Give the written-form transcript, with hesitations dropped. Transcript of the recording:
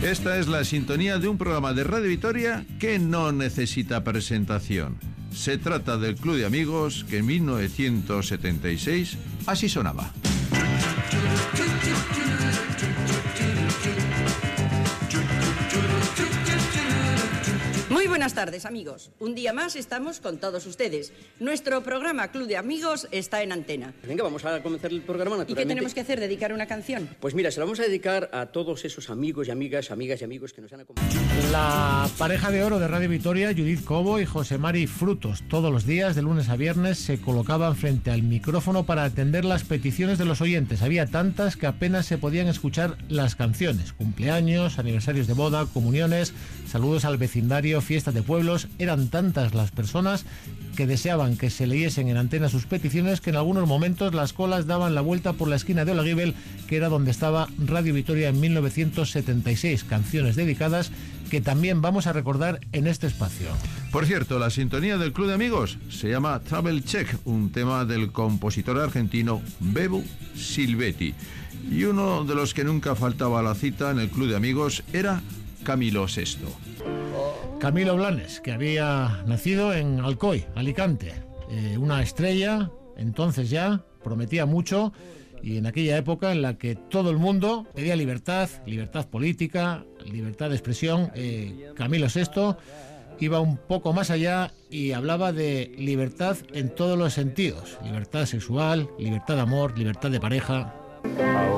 Esta es la sintonía de un programa de Radio Vitoria que no necesita presentación. Se trata del Club de Amigos que en 1976 así sonaba. Muy buenas tardes, amigos. Un día más estamos con todos ustedes. Nuestro programa Club de Amigos está en antena. Venga, vamos a comenzar el programa naturalmente. ¿Y qué tenemos que hacer? ¿Dedicar una canción? Pues mira, se la vamos a dedicar a todos esos amigos y amigas y amigos que nos han acompañado. La pareja de oro de Radio Vitoria, Judith Cobo y José Mari Frutos, todos los días, de lunes a viernes, se colocaban frente al micrófono para atender las peticiones de los oyentes. Había tantas que apenas se podían escuchar las canciones. Cumpleaños, aniversarios de boda, comuniones, saludos al vecindario, fiestas de pueblos. Eran tantas las personas que deseaban que se leyesen en antena sus peticiones que en algunos momentos las colas daban la vuelta por la esquina de Olaguibel, que era donde estaba Radio Vitoria en 1976. Canciones dedicadas que también vamos a recordar en este espacio. Por cierto, la sintonía del Club de Amigos se llama Travel Check, un tema del compositor argentino Bebu Silvetti. Y uno de los que nunca faltaba a la cita en el Club de Amigos era Camilo Sesto. Camilo Blanes, que había nacido en Alcoy, Alicante, una estrella, entonces ya prometía mucho, y en aquella época en la que todo el mundo pedía libertad política, libertad de expresión, Camilo Sesto iba un poco más allá y hablaba de libertad en todos los sentidos: libertad sexual, libertad de amor, libertad de pareja.